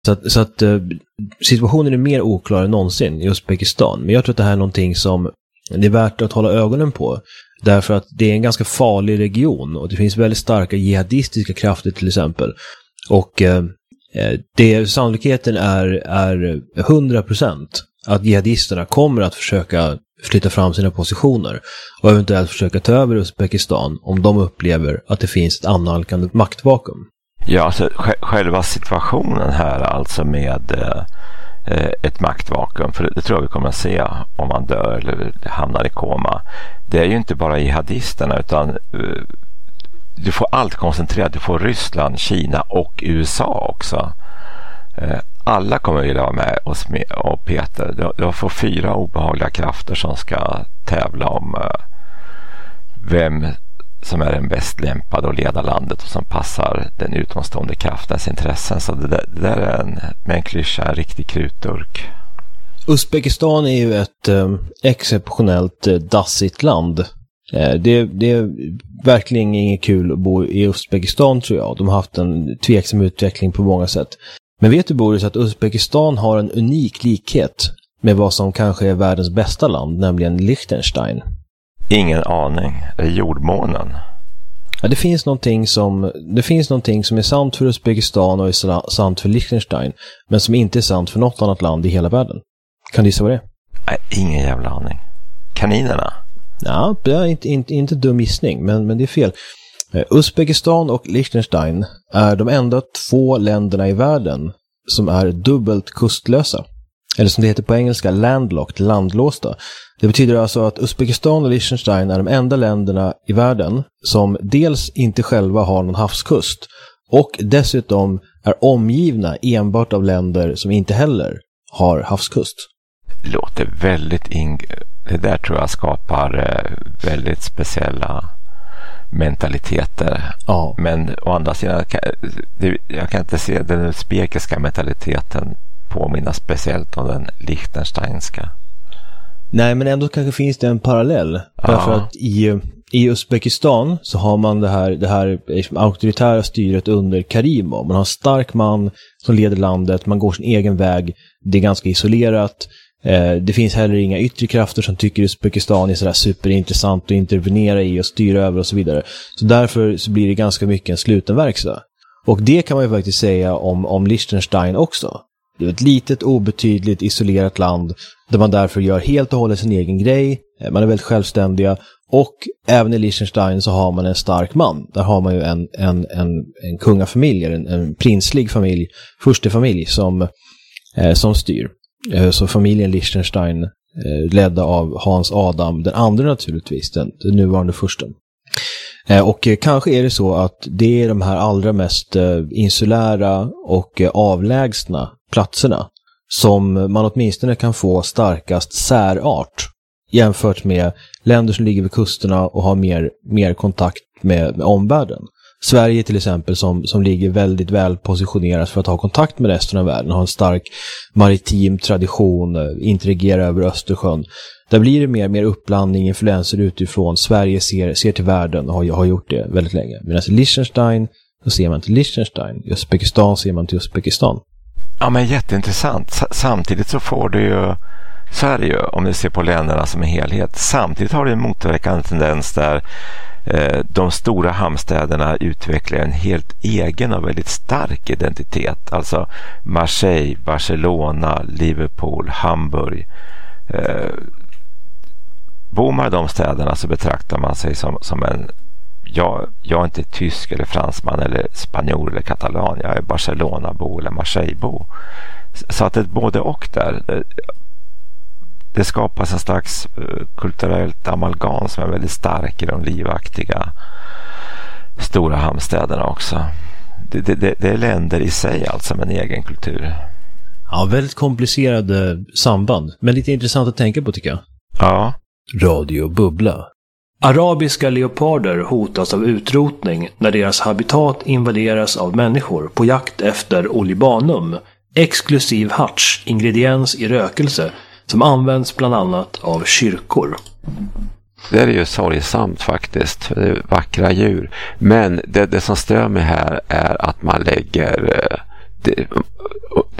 Så att situationen är mer oklar än någonsin i Uzbekistan. Men jag tror att det här är någonting som det är värt att hålla ögonen på. Därför att det är en ganska farlig region och det finns väldigt starka jihadistiska krafter till exempel. Och sannolikheten är 100% att jihadisterna kommer att försöka flytta fram sina positioner och eventuellt försöka ta över Uzbekistan om de upplever att det finns ett annalkande maktvakuum. Ja, alltså själva situationen här alltså med ett maktvakuum, för det tror jag vi kommer att se om man dör eller hamnar i koma. Det är ju inte bara jihadisterna utan du får allt koncentrerat. Du får Ryssland, Kina och USA också. Alla kommer vilja vara med och Peter. Du får 4 obehagliga krafter som ska tävla om vem som är den bäst lämpade att leda landet och som passar den utomstående kraftens intressen. Så det där är med en klyscha en riktig krutdurk. Uzbekistan är ju ett exceptionellt dassigt land. Det är verkligen inget kul att bo i Uzbekistan, tror jag. De har haft en tveksam utveckling på många sätt. Men vet du, Boris, att Uzbekistan har en unik likhet med vad som kanske är världens bästa land, nämligen Liechtenstein? Ingen aning. Är det jordmånen? Ja, det finns någonting som är sant för Uzbekistan och är sant för Liechtenstein, men som inte är sant för något annat land i hela världen. Kan du gissa vad det är? Nej, ingen jävla aning. Kaninerna? Ja, det är inte dum gissning, men det är fel. Uzbekistan och Liechtenstein är de enda 2 länderna i världen som är dubbelt kustlösa. Eller som det heter på engelska, landlocked, landlåsta. Det betyder alltså att Uzbekistan och Liechtenstein är de enda länderna i världen som dels inte själva har någon havskust och dessutom är omgivna enbart av länder som inte heller har havskust. Det låter väldigt det där tror jag skapar väldigt speciella mentaliteter. Ja. Men å andra sidan jag kan inte se den uzbekiska mentaliteten påminna speciellt om den liechtensteinska. Nej, men ändå kanske finns det en parallell. Ja. Därför att i Uzbekistan så har man det här auktoritära styret under Karimov. Man har en stark man som leder landet, man går sin egen väg, det är ganska isolerat. Det finns heller inga yttre krafter som tycker Uzbekistan är sådär superintressant att intervenera i och styra över och så vidare. Så därför så blir det ganska mycket en sluten verkstad. Och det kan man ju faktiskt säga om Liechtenstein också. Det är ett litet, obetydligt, isolerat land där man därför gör helt och hållet sin egen grej. Man är väldigt självständiga och även i Liechtenstein så har man en stark man. Där har man ju en kungafamilj, en prinslig familj, furstefamilj som styr. Så familjen Liechtenstein ledda av Hans Adam, den andra naturligtvis, den nuvarande fursten. Och kanske är det så att det är de här allra mest insulära och avlägsna platserna som man åtminstone kan få starkast särart jämfört med länder som ligger vid kusterna och har mer kontakt med omvärlden. Sverige till exempel som ligger väldigt väl positionerat för att ha kontakt med resten av världen, har en stark maritim tradition, interagerar över Östersjön. Där blir det mer uppblandning, influenser utifrån. Sverige ser till världen och har gjort det väldigt länge. Medan i Liechtenstein så ser man till Liechtenstein, i Uzbekistan ser man till Uzbekistan. Ja, men jätteintressant. Samtidigt så får du ju Sverige, om du ser på länderna som en helhet, samtidigt har du en motverkande tendens där de stora hamnstäderna utvecklar en helt egen och väldigt stark identitet. Alltså Marseille, Barcelona, Liverpool, Hamburg. Bor man i de städerna så betraktar man sig som en jag är inte tysk eller fransman eller spanjor eller katalan. Jag är Barcelona-bo eller Marseille-bo. Så att det är både och där. Det skapas en slags kulturellt amalgam som är väldigt stark i de livaktiga stora hamnstäderna också. Det är länder i sig alltså med en egen kultur. Ja, väldigt komplicerade samband. Men lite intressant att tänka på tycker jag. Ja. Radio Bubbla. Arabiska leoparder hotas av utrotning när deras habitat invaderas av människor på jakt efter olibanum, exklusiv harts, ingrediens i rökelse som används bland annat av kyrkor. Det är ju sorgsamt faktiskt, det är vackra djur. Men det som stör mig här är att man lägger